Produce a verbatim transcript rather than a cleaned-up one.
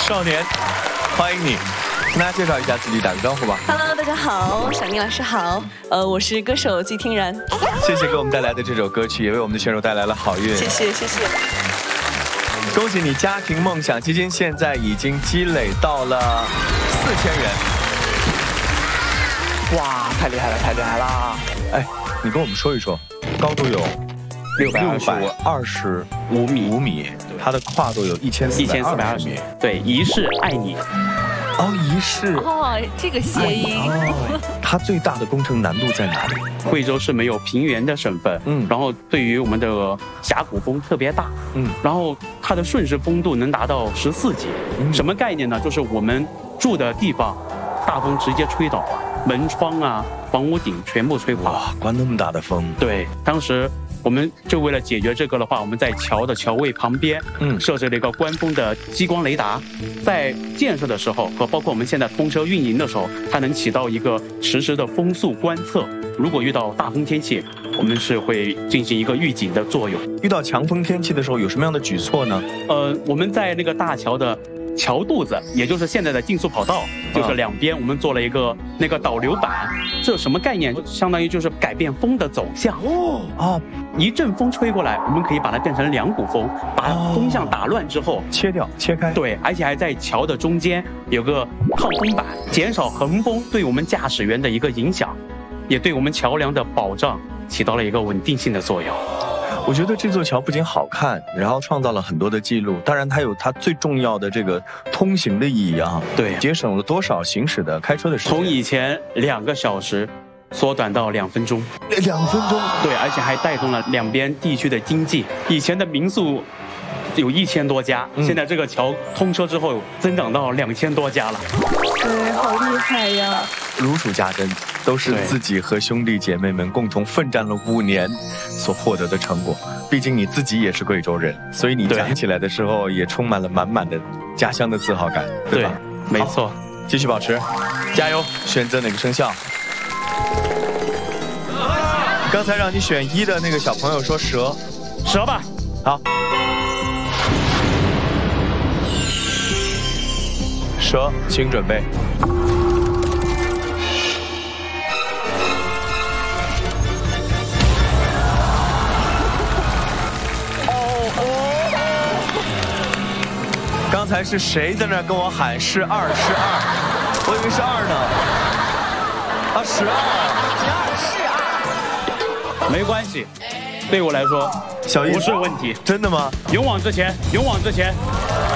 少年，欢迎你，跟大家介绍一下自己，打个招呼吧。 Hello， 大家好，闪妮老师好，呃，我是歌手季听然。 谢谢给我们带来的这首歌曲，也为我们的选手带来了好运。 谢谢谢谢。 恭喜你，家庭梦想基金现在已经积累到了四千元。 哇，太厉害了，太厉害了！ 哎，你跟我们说一说，高度有六百二十五米， 五米，它的跨度有一千四百二十米。 对，一世爱你。 哦，一世。 哦，这个谐音。 哦，它最大的工程难度在哪里？ 贵州是没有平原的省份，嗯，然后对于我们的峡谷风特别大，嗯，然后它的瞬时风度能达到十四级，嗯，什么概念呢？就是我们住的地方，大风直接吹倒，门窗啊、房屋顶全部吹垮。 哇，刮那么大的风！ 对，当时我们就为了解决这个的话，我们在桥的桥位旁边，嗯，设置了一个官风的激光雷达，在建设的时候和包括我们现在通车运营的时候，它能起到一个实时的风速观测。如果遇到大风天气，我们是会进行一个预警的作用。 遇到强风天气的时候，有什么样的举措呢？ 呃，我们在那个大桥的桥肚子，也就是现在的竞速跑道，就是两边我们做了一个那个导流板。这什么概念？就相当于就是改变风的走向。哦啊，一阵风吹过来，我们可以把它变成两股风，把风向打乱之后切掉、切开。 对，而且还在桥的中间有个抗风板，减少横风对我们驾驶员的一个影响，也对我们桥梁的保障起到了一个稳定性的作用。 我觉得这座桥不仅好看，然后创造了很多的记录，当然它有它最重要的这个通行的意义啊。 对， 节省了多少行驶的开车的时间？ 从以前两个小时缩短到两分钟。 两分钟？ 对，而且还带动了两边地区的经济。以前的民宿有一千多家，嗯、现在这个桥通车之后增长到两千多家了。 对，好厉害呀！ 如数家珍，都是自己和兄弟姐妹们共同奋战了五年所获得的成果。毕竟你自己也是贵州人，所以你讲起来的时候也充满了满满的家乡的自豪感，对吧？ 对，没错， 继续保持，加油！选择哪个生肖？刚才让你选一的那个小朋友说蛇， 蛇吧。 好，蛇，请准备。刚才是谁在那跟我喊是二是二？我以为是二呢。啊，十二， 十二是二，没关系，对我来说， 小一不是问题。 真的吗？ 勇往直前，勇往直前。